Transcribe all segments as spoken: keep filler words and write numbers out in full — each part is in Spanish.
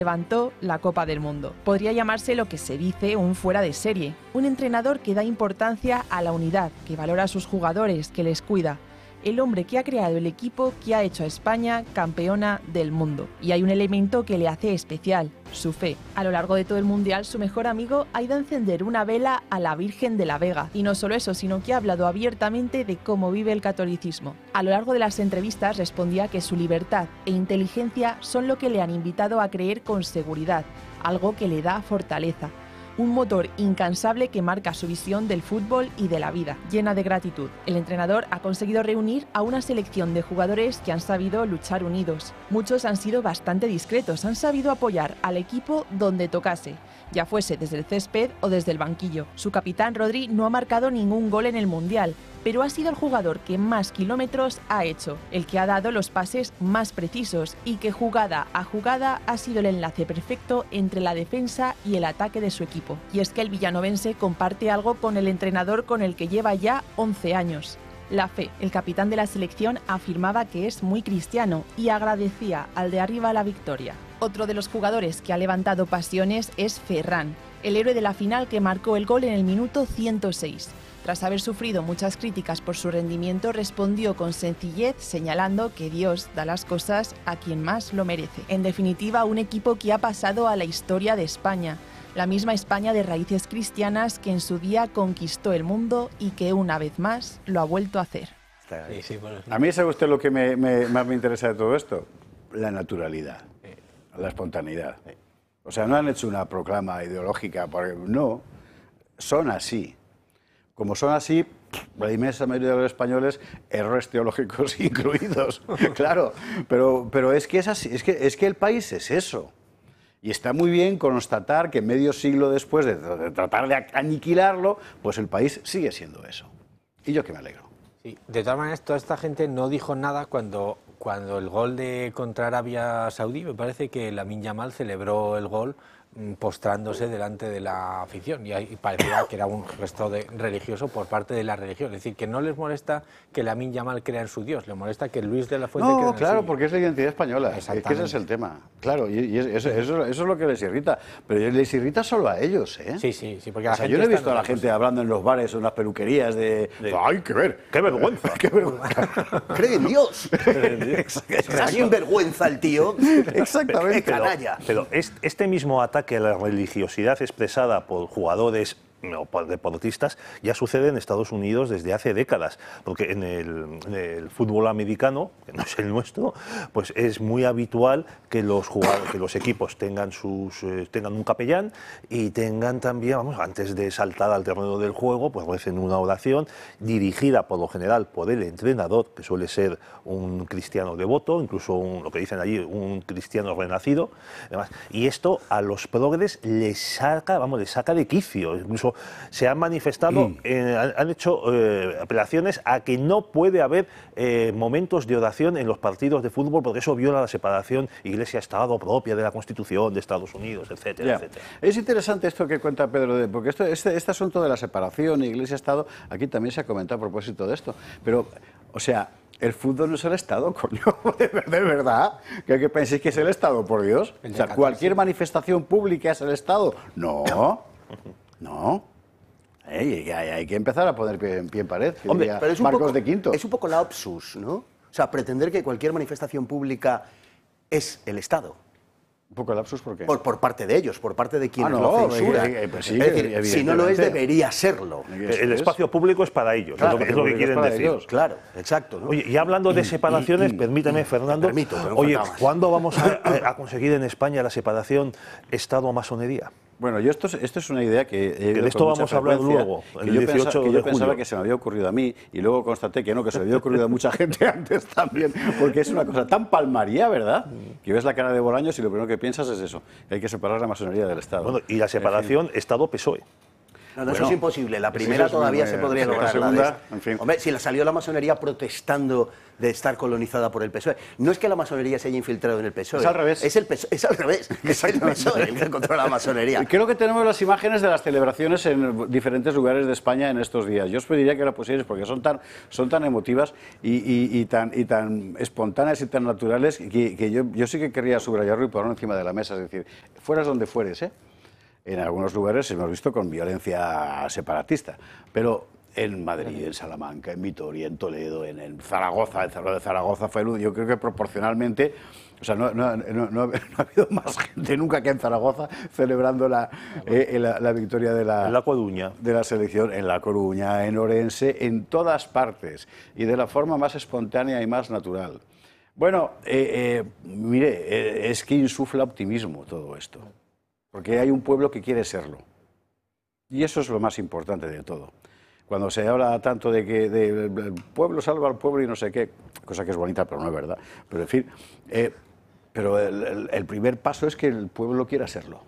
levantó la Copa del Mundo. Podría llamarse lo que se dice un fuera de serie, un entrenador que da importancia a la unidad, que valora a sus jugadores, que les cuida. El hombre que ha creado el equipo que ha hecho a España campeona del mundo. Y hay un elemento que le hace especial, su fe. A lo largo de todo el Mundial, su mejor amigo ha ido a encender una vela a la Virgen de la Vega. Y no solo eso, sino que ha hablado abiertamente de cómo vive el catolicismo. A lo largo de las entrevistas respondía que su libertad e inteligencia son lo que le han invitado a creer con seguridad, algo que le da fortaleza. Un motor incansable que marca su visión del fútbol y de la vida, llena de gratitud. El entrenador ha conseguido reunir a una selección de jugadores que han sabido luchar unidos. Muchos han sido bastante discretos, han sabido apoyar al equipo donde tocase, ya fuese desde el césped o desde el banquillo. Su capitán Rodri no ha marcado ningún gol en el Mundial, pero ha sido el jugador que más kilómetros ha hecho, el que ha dado los pases más precisos y que jugada a jugada ha sido el enlace perfecto entre la defensa y el ataque de su equipo. Y es que el villanovense comparte algo con el entrenador con el que lleva ya once años. La fe. El capitán de la selección afirmaba que es muy cristiano y agradecía al de arriba la victoria. Otro de los jugadores que ha levantado pasiones es Ferran, el héroe de la final que marcó el gol en el minuto ciento seis. Tras haber sufrido muchas críticas por su rendimiento, respondió con sencillez señalando que Dios da las cosas a quien más lo merece. En definitiva, un equipo que ha pasado a la historia de España, la misma España de raíces cristianas que en su día conquistó el mundo y que una vez más lo ha vuelto a hacer. Sí, sí, bueno, A mí, ¿sabe usted lo que me, me, más me interesa de todo esto? La naturalidad, la espontaneidad. O sea, no han hecho una proclama ideológica, porque no, son así. Como son así, la inmensa mayoría de los españoles, errores teológicos incluidos, claro, pero, pero es que es así, es que, es que el país es eso. Y está muy bien constatar que medio siglo después de, de tratar de aniquilarlo, pues el país sigue siendo eso. Y yo que me alegro. sí. De todas maneras, toda esta gente no dijo nada cuando, cuando el gol de contra Arabia Saudí, me parece que Lamine Yamal celebró el gol postrándose delante de la afición y ahí parecía que era un gesto de, religioso por parte de la religión, es decir, que no les molesta que Lamine Yamal crea en su Dios, les molesta que Luis de la Fuente no, crea en claro, el suyo. porque es la identidad española, es que ese es el tema, claro, y, y eso, eso, eso es lo que les irrita, pero les irrita solo a ellos, ¿eh? Sí, sí, sí, porque la o sea, gente yo no he está visto a la gente cosa. hablando en los bares o en las peluquerías de, de ¡ay, qué ver! ¡Qué vergüenza! ¡Qué vergüenza! Cree en Dios. Está sin vergüenza el tío. Exactamente. Qué canalla. Pero es- este mismo ataque a la religiosidad expresada por jugadores o por deportistas ya sucede en Estados Unidos desde hace décadas, porque en el, en el fútbol americano, que no es el nuestro, pues es muy habitual que los jugadores, que los equipos tengan sus eh, tengan un capellán y tengan también, vamos, antes de saltar al terreno del juego, pues recen una oración dirigida por lo general por el entrenador, que suele ser un cristiano devoto, incluso un, lo que dicen allí, un cristiano renacido, además, y esto a los progres les saca, vamos, les saca de quicio, incluso se han manifestado, mm. eh, han, han hecho eh, apelaciones a que no puede haber eh, momentos de oración en los partidos de fútbol porque eso viola la separación Iglesia-Estado propia de la Constitución de Estados Unidos, etcétera, Ya. etcétera. Es interesante esto que cuenta Pedro, de, porque esto, este, este asunto de la separación Iglesia-Estado, aquí también se ha comentado a propósito de esto, pero, o sea, el fútbol no es el Estado, coño, de, de verdad, que, que penséis que es el Estado, por Dios. O sea, cualquier manifestación pública es el Estado. No, no. Ey, hay, hay que empezar a poner pie en pie en pared, que Hombre, diría pero es un, Marcos poco, de Quinto. es un poco lapsus, ¿no? O sea, pretender que cualquier manifestación pública es el Estado. Un poco lapsus, ¿por qué? Por, por parte de ellos, por parte de quienes Ah, no, lo censuran. eh, eh, pues sí, es decir, si no lo es, evidentemente. debería serlo. El espacio público es para ellos, Claro, es lo que, es lo que es quieren para decir. ellos. Claro, exacto, ¿no? Oye, y hablando de separaciones, permítame, Fernando, permito, pero no oye, falta más. ¿cuándo vamos a, a conseguir en España la separación Estado-masonería? Bueno, yo esto, es- esto es una idea que... he Que de oído esto con mucha vamos a hablar frecuencia, luego, que el yo pensa- dieciocho que yo de pensaba julio. que se me había ocurrido a mí, y luego constaté que no, que se le había ocurrido a mucha gente antes también, porque es una cosa tan palmaría, ¿verdad? Que ves la cara de Bolaños y lo primero que piensas es eso, que hay que separar la masonería del Estado. Bueno, y la separación Estado-P S O E. No, no, eso Bueno, es imposible. La sí, primera eso es todavía muy- se podría la lograr. segunda, la de- en fin. Hombre, si la salió la masonería protestando de estar colonizada por el P S O E. No es que la masonería se haya infiltrado en el P S O E. Es al revés. Es, el P S O E, es al revés. Es el P S O E el que controla la masonería. Creo que tenemos las imágenes de las celebraciones en diferentes lugares de España en estos días. Yo os pediría que la pusierais porque son tan, son tan emotivas y, y, y, tan, y tan espontáneas y tan naturales que, que yo, yo sí que querría subrayarlo y ponerlo encima de la mesa. Es decir, fueras donde fueres, ¿eh? En algunos lugares hemos visto con violencia separatista, pero en Madrid, en Salamanca, en Vitoria, en Toledo, en, en Zaragoza, el Cerro de Zaragoza fue el, yo creo que proporcionalmente, o sea, no, no, no, no, no ha habido más gente nunca que en Zaragoza celebrando la, eh, la, la victoria de la, En La Coruña. de la selección, en La Coruña, en Orense, en todas partes, y de la forma más espontánea y más natural. Bueno, eh, eh, mire, eh, es que insufla optimismo todo esto, porque hay un pueblo que quiere serlo. Y eso es lo más importante de todo. Cuando se habla tanto de que de, el pueblo salva al pueblo y no sé qué, cosa que es bonita, pero no es verdad. Pero en fin, eh, pero el, el, el primer paso es que el pueblo quiera serlo.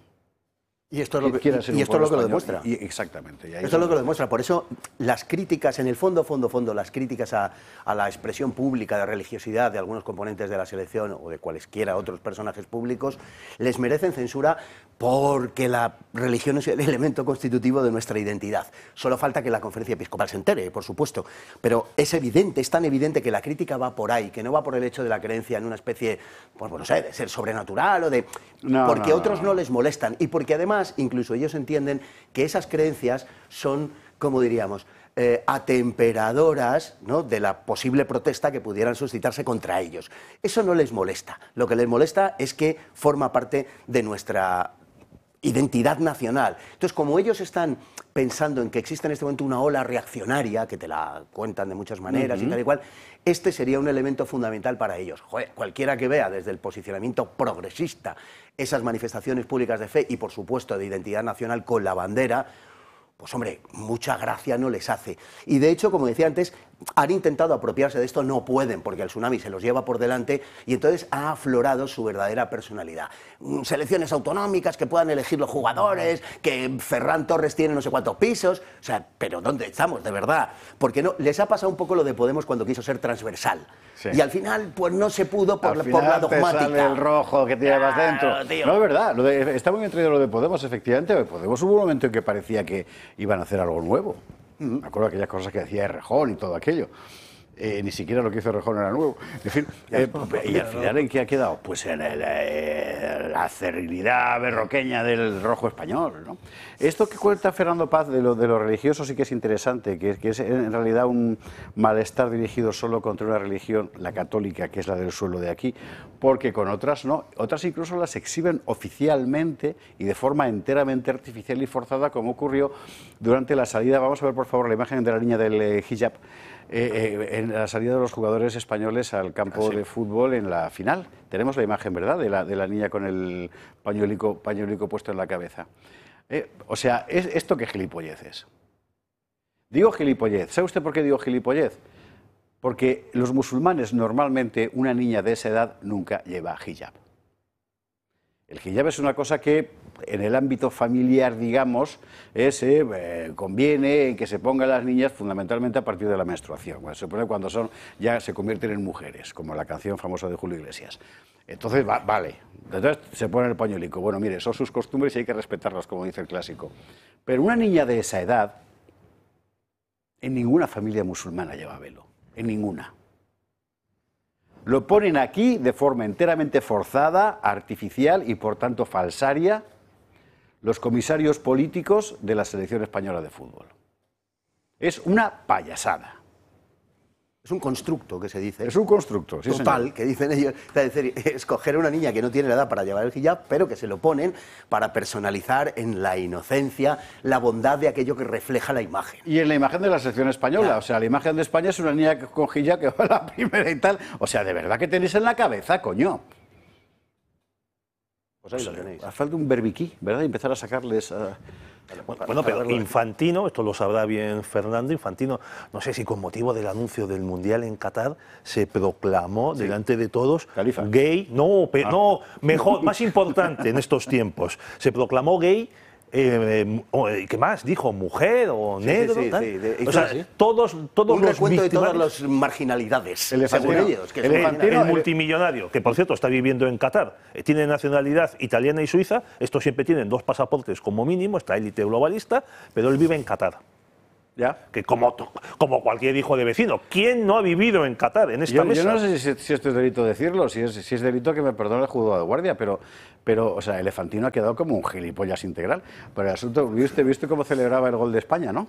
Y esto es lo que, Quiera y, ser y un esto es lo que pueblo lo español. demuestra. Y, exactamente. Y ahí Esto es lo que lo demuestra. Por eso las críticas, en el fondo, fondo, fondo, las críticas a, a la expresión pública de religiosidad de algunos componentes de la selección o de cualesquiera otros personajes públicos, les merecen censura porque la religión es el elemento constitutivo de nuestra identidad. Solo falta que la Conferencia Episcopal se entere, por supuesto. Pero es evidente, es tan evidente que la crítica va por ahí, que no va por el hecho de la creencia en una especie, pues no sé, de ser sobrenatural o de... No, porque no, otros no. no les molestan y porque además incluso ellos entienden que esas creencias son, como diríamos, eh, atemperadoras, ¿no?, de la posible protesta que pudieran suscitarse contra ellos. Eso no les molesta. Lo que les molesta es que forma parte de nuestra identidad nacional. Entonces, como ellos están pensando en que existe en este momento una ola reaccionaria, que te la cuentan de muchas maneras uh-huh. y tal y cual, este sería un elemento fundamental para ellos. Joder, cualquiera que vea desde el posicionamiento progresista esas manifestaciones públicas de fe y, por supuesto, de identidad nacional con la bandera, pues hombre, mucha gracia no les hace. Y de hecho, como decía antes, han intentado apropiarse de esto, no pueden, porque el tsunami se los lleva por delante y entonces ha aflorado su verdadera personalidad. Selecciones autonómicas que puedan elegir los jugadores, que Ferran Torres tiene no sé cuántos pisos, o sea, pero ¿dónde estamos, de verdad? Porque no, les ha pasado un poco lo de Podemos cuando quiso ser transversal. Sí. Y al final, pues no se pudo por, al por la final dogmática. Te sale el rojo que llevas claro, dentro. Tío. No, es verdad, lo de, está muy bien traído lo de Podemos, efectivamente. Podemos hubo un momento en que parecía que iban a hacer algo nuevo. Mm. Me acuerdo de aquellas cosas que hacía Errejón y todo aquello. Eh, ni siquiera lo que hizo Errejón era nuevo. En fin, eh, ¿y al final en qué ha quedado? Pues en el, eh, la cerrilidad berroqueña del rojo español, ¿no? Esto que cuenta Fernando Paz de lo, de lo religioso sí que es interesante, que, que es en realidad un malestar dirigido solo contra una religión, la católica, que es la del suelo de aquí, porque con otras no. Otras incluso las exhiben oficialmente y de forma enteramente artificial y forzada, como ocurrió durante la salida. Vamos a ver, por favor, la imagen de la niña del eh, hijab. Eh, eh, en la salida de los jugadores españoles al campo sí. de fútbol en la final. Tenemos la imagen, ¿verdad?, de la, de la niña con el pañuelico, pañuelico puesto en la cabeza. Eh, o sea, ¿es esto qué gilipollez es? Digo gilipollez. ¿Sabe usted por qué digo gilipollez? Porque los musulmanes normalmente, una niña de esa edad nunca lleva hijab. El hijab es una cosa que en el ámbito familiar, digamos, es, eh, conviene que se pongan las niñas fundamentalmente a partir de la menstruación. Bueno, se pone cuando son, ya se convierten en mujeres, como la canción famosa de Julio Iglesias. Entonces, va, vale, entonces se pone el pañuelico. Bueno, mire, son sus costumbres y hay que respetarlas, como dice el clásico. Pero una niña de esa edad, en ninguna familia musulmana lleva velo, en ninguna. Lo ponen aquí de forma enteramente forzada, artificial y por tanto falsaria los comisarios políticos de la selección española de fútbol. Es una payasada. Es un constructo que se dice. Es un constructo, sí, total, señor. Que dicen ellos. Es decir, escoger a una niña que no tiene la edad para llevar el hijab, pero que se lo ponen para personalizar en la inocencia la bondad de aquello que refleja la imagen. Y en la imagen de la selección española, claro. O sea, la imagen de España es una niña con hijab que va a la primera y tal. O sea, de verdad que tenéis en la cabeza, coño. Pues ahí lo tenéis. Hace falta un berbiquí, ¿verdad? Y empezar a sacarles... A... Bueno, bueno, pero Infantino, esto lo sabrá bien Fernando, Infantino, no sé si con motivo del anuncio del Mundial en Qatar, se proclamó sí. delante de todos Califa. Gay, no, pe, ah. no, mejor, más importante en estos tiempos, se proclamó gay Eh, eh, ¿Qué más? Dijo mujer o Sí, negro. sí, sí, tal. sí, de- o sea, sí. todos, todos Un los recuento de todas victimarios. las marginalidades, El según Infantino- ellos. Que el son El, Infantino- el multimillonario, que por cierto está viviendo en Qatar, eh, tiene nacionalidad italiana y suiza, estos siempre tienen dos pasaportes como mínimo, esta élite globalista, pero él vive en Qatar. ¿Ya? Que como, como cualquier hijo de vecino, ¿quién no ha vivido en Qatar en esta Yo, mesa? yo no sé si, si esto es delito decirlo, si es, si es delito que me perdone el juzgado de guardia, pero, pero o sea, el Infantino ha quedado como un gilipollas integral. Pero el asunto, ¿viste, viste cómo celebraba el gol de España, no?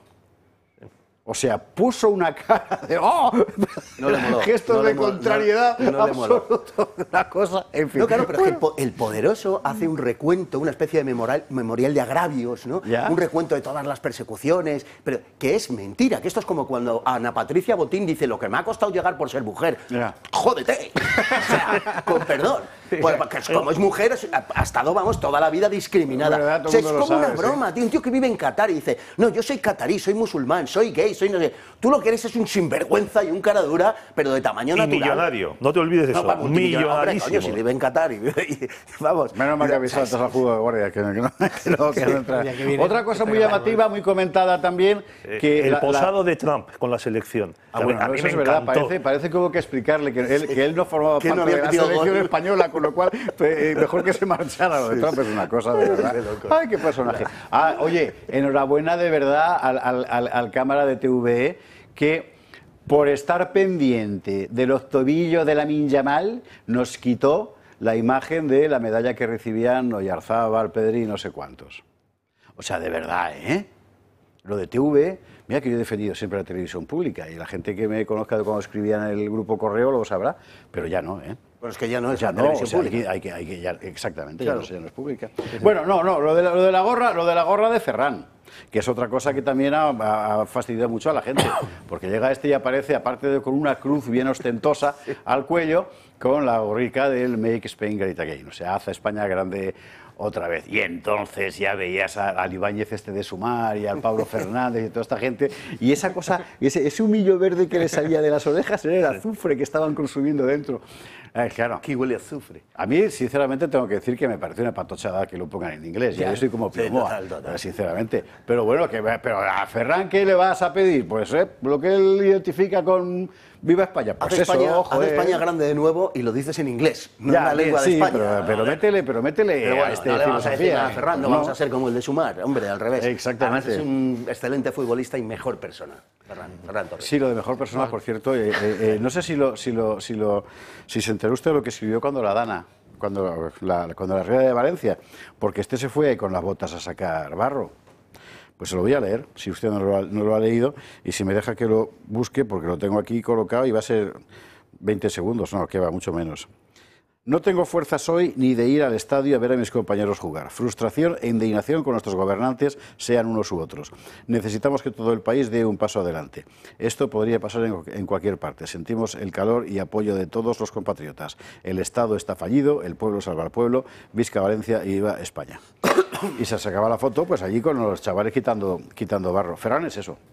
O sea, puso una cara de ¡oh! No le moló, gestos no le de moló, contrariedad no- no le moló. absoluto, una cosa, en fin. No, claro, pero es que el, Bueno, po- el poderoso hace un recuento, una especie de memorial, memorial de agravios, ¿no? Ya. Un recuento de todas las persecuciones, pero que es mentira, que esto es como cuando Ana Patricia Botín dice lo que me ha costado llegar por ser mujer. Ya. ¡Jódete! O sea, con perdón. Pues, porque es- como es mujer, es- ha, ha estado, vamos, toda la vida discriminada. Verdad, todo O sea, el es mundo como lo una sabe, broma, tío. Un tío que vive en Qatar y dice, no, yo soy catarí, soy musulmán, soy gay, soy no sé. Tú lo que eres es un sinvergüenza y un cara dura, pero de tamaño Y natural. millonario, no te olvides de No, eso, va, multimillonario. Hombre, millonarísimo. coño, si vive en Qatar y, y- vamos. Menos mal que avisó antes al juzgado de guardia, que no, que no, que no, que no entra. ya que viene, Otra cosa que muy traiga llamativa, muy comentada también, Eh, que el la- la- posado de Trump con la selección. Ah, A bueno, mí- a mí eso me es verdad, encantó. parece, parece que hubo que explicarle que él, que él no formaba Que parte no había de la metido selección gol. española, con lo cual eh, mejor que se marchara. Lo de Trump es una cosa de verdad. Ay, qué personaje. Ah, oye, enhorabuena de verdad al, al, al, al cámara de T V E que por estar pendiente de los tobillos de Lamine Yamal nos quitó la imagen de la medalla que recibían Oyarzábal, Pedri y no sé cuántos. O sea, de verdad, ¿eh? Lo de T V E, mira que yo he defendido siempre la televisión pública y la gente que me conozca de cuando escribía en el grupo Correo lo sabrá, pero ya no, ¿eh? Pero es que ya no es Ya la no, televisión o sea, pública. hay que, hay que, hay que ya- exactamente, Claro. ya, no, sé, ya no es pública. Bueno, no, no, lo de, la, lo de la gorra, lo de la gorra de Ferran, que es otra cosa que también ha, ha- ha fastidiado mucho a la gente, porque llega este y aparece, aparte de con una cruz bien ostentosa al cuello, con la gorrica del Make Spain Great Again, o sea, hace España grande otra vez. Y entonces ya veías a- al Ibáñez este de Sumar y al Pablo Fernández y toda esta gente, y esa cosa, ese, ese humillo verde que le salía de las orejas era el azufre que estaban consumiendo dentro. Eh, claro. Aquí huele a azufre. A mí, sinceramente, tengo que decir que me parece una patochada que lo pongan en inglés. Ya, Ya. yo soy como Sí, Piomoa, total, total. eh, sinceramente. Pero bueno, que, pero a Ferran, ¿qué le vas a pedir? Pues eh, lo que él identifica con Viva España. Pues Hace, eso, España, ojo, hace eh. España grande de nuevo y lo dices en inglés, no Ya, en la lengua sí, de España. pero, pero métele, pero métele Pero a bueno, este no le vamos a decir filosofía. nada a Ferran, no, No. vamos a ser como el de Sumar, hombre, al revés. Exactamente. Además es un excelente futbolista y mejor persona, Ferran, Ferran Torres. Sí, lo de mejor persona, por cierto. eh, eh, eh, no sé si lo, si lo, si lo, si se enteró usted de lo que escribió cuando la Dana, cuando la, cuando la Riera de Valencia, porque este se fue con las botas a sacar barro. Pues se lo voy a leer, si usted no lo, ha, no lo ha leído, y si me deja que lo busque, porque lo tengo aquí colocado y va a ser veinte segundos, no, que va, mucho menos. No tengo fuerzas hoy ni de ir al estadio a ver a mis compañeros jugar. Frustración e indignación con nuestros gobernantes, sean unos u otros. Necesitamos que todo el país dé un paso adelante. Esto podría pasar en, en cualquier parte. Sentimos el calor y apoyo de todos los compatriotas. El Estado está fallido, el pueblo salva al pueblo, Visca Valencia y viva España. Y se sacaba la foto pues allí con los chavales quitando, quitando barro. Ferran es eso.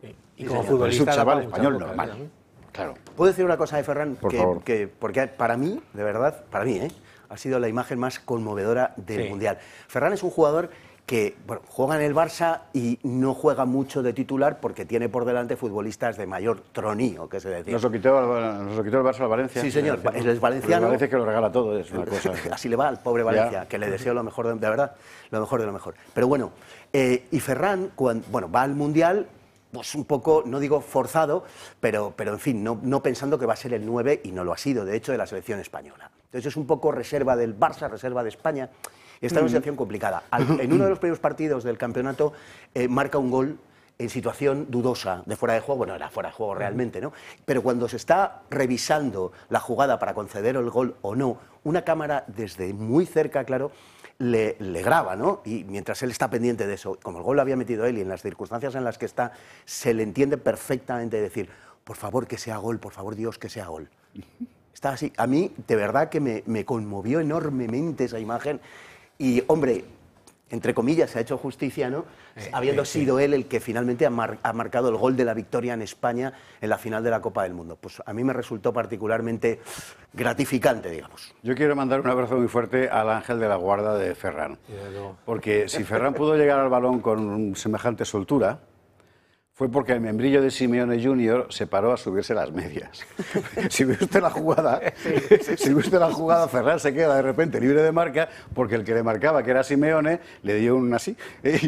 Y como Es futbolista un da chaval para muchas español cosas, normal. ¿eh? Claro. ¿Puedo decir una cosa de Ferran? Por que, favor. que- porque para mí, de verdad, para mí, ¿eh? ha sido la imagen más conmovedora del Sí. Mundial. Ferran es un jugador que bueno, juega en el Barça y no juega mucho de titular porque tiene por delante futbolistas de mayor tronío, que se decir. Nos lo quitó, nos lo quitó el Barça al Valencia. Sí, señor. Él es valenciano. El Valencia que lo regala todo, es una cosa. Así le va al pobre Valencia, Ya. que le deseo lo mejor, de, de verdad, lo mejor de lo mejor. Pero bueno, eh, y Ferran, cuando, bueno, va al Mundial, pues un poco, no digo forzado, pero, pero en fin, no, no pensando que va a ser el nueve, y no lo ha sido, de hecho, de la selección española. Entonces es un poco reserva del Barça, reserva de España, y está en una situación complicada. Al- en uno de los primeros partidos del campeonato eh, marca un gol en situación dudosa de fuera de juego, bueno, era fuera de juego realmente, ¿no? Pero cuando se está revisando la jugada para conceder el gol o no, una cámara desde muy cerca, claro, le, le graba, ¿no? Y mientras él está pendiente de eso, como el gol lo había metido él y en las circunstancias en las que está, se le entiende perfectamente decir, por favor que sea gol, por favor Dios que sea gol. Está así. A mí, de verdad que me, me conmovió enormemente esa imagen y, hombre, entre comillas, se ha hecho justicia, ¿no? Eh, Habiendo eh, sí. sido él el que finalmente ha, mar ha marcado el gol de la victoria en España en la final de la Copa del Mundo. Pues a mí me resultó particularmente gratificante, digamos. Yo quiero mandar un abrazo muy fuerte al ángel de la guarda de Ferran. Porque si Ferran pudo llegar al balón con semejante soltura, fue porque el membrillo de Simeone junior se paró a subirse las medias. Si ve usted la jugada, si ve usted la jugada, Ferran se queda de repente libre de marca porque el que le marcaba, que era Simeone, le dio un así y,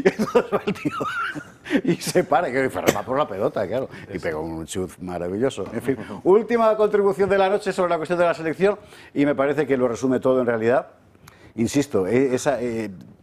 y se para, que Ferran va por la pelota, claro, y pegó un chut maravilloso. En fin, última contribución de la noche sobre la cuestión de la selección y me parece que lo resume todo en realidad. Insisto, esa... Eh,